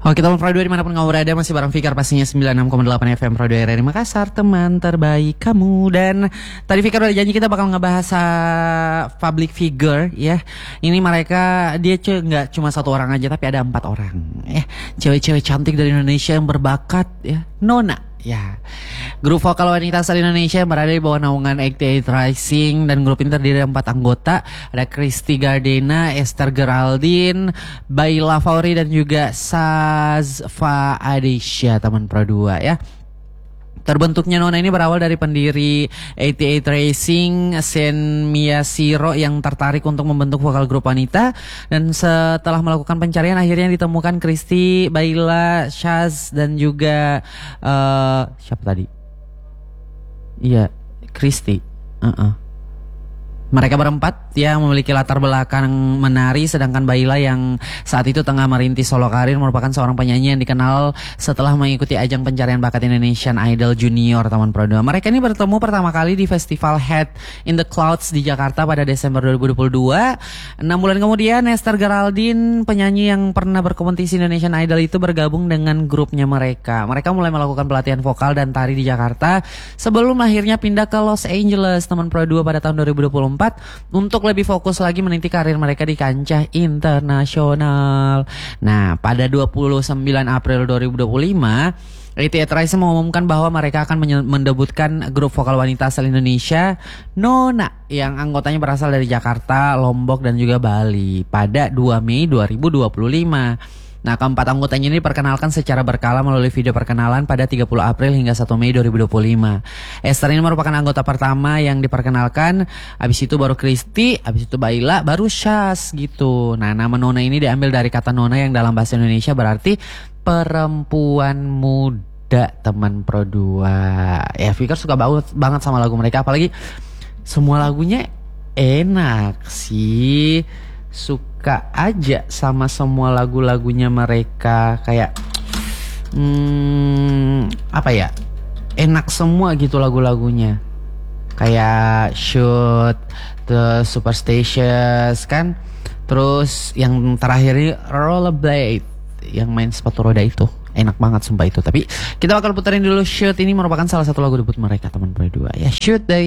Oke teman Pro 2 dimanapun kamu berada, masih bareng Fikar pastinya 96,8 FM Pro 2 RRI Makassar, teman terbaik kamu. Dan tadi Fikar udah janji kita bakal ngebahas public figure ya. Ini mereka, dia nggak cuma satu orang aja tapi ada 4 orang ya. Cewek-cewek cantik dari Indonesia yang berbakat ya. Nona ya, grup vokal wanita asal Indonesia yang berada di bawah naungan 88 Rising, dan grup ini terdiri dari 4 anggota. Ada Christy Gardena, Esther Geraldine, Baila Fauri, dan juga Sazfa Adesha, teman Pro 2 ya. Terbentuknya Nona ini berawal dari pendiri 88 Racing, Sen Miyashiro, yang tertarik untuk membentuk vokal grup wanita. Dan setelah melakukan pencarian akhirnya ditemukan Christy, Baila, Shaz, dan juga siapa tadi? Iya, Christy. Mereka berempat ya memiliki latar belakang menari, sedangkan Baila yang saat itu tengah merintis solo karir merupakan seorang penyanyi yang dikenal setelah mengikuti ajang pencarian bakat Indonesian Idol Junior, teman Pro 2. Mereka ini bertemu pertama kali di festival Head in the Clouds di Jakarta pada Desember 2022. 6 bulan kemudian Esther Geraldine, penyanyi yang pernah berkompetisi Indonesian Idol itu, bergabung dengan grupnya mereka. Mereka mulai melakukan pelatihan vokal dan tari di Jakarta sebelum akhirnya pindah ke Los Angeles, teman Pro 2, pada tahun 2024 untuk lebih fokus lagi meniti karir mereka di kancah internasional. Nah, pada 29 April 2025, 88 Rising mengumumkan bahwa mereka akan mendebutkan grup vokal wanita asal Indonesia, Nona, yang anggotanya berasal dari Jakarta, Lombok, dan juga Bali pada 2 Mei 2025. Nah, keempat anggotanya ini diperkenalkan secara berkala melalui video perkenalan pada 30 April hingga 1 Mei 2025. Esther ini merupakan anggota pertama yang diperkenalkan, habis itu baru Christy, habis itu Baila, baru Shaz gitu. Nah, nama Nona ini diambil dari kata Nona yang dalam bahasa Indonesia berarti perempuan muda, teman Pro 2. Ya, Fikar suka banget sama lagu mereka, apalagi semua lagunya enak sih. Suka aja sama semua lagu-lagunya mereka, kayak apa ya, enak semua gitu lagu-lagunya. Kayak Shoot, The Superstitious kan. Terus yang terakhir ini Rollerblade, yang main sepatu roda itu. Enak banget sumpah itu. Tapi kita bakal puterin dulu Shoot, ini merupakan salah satu lagu debut mereka, teman Pro 2 ya. Shoot dari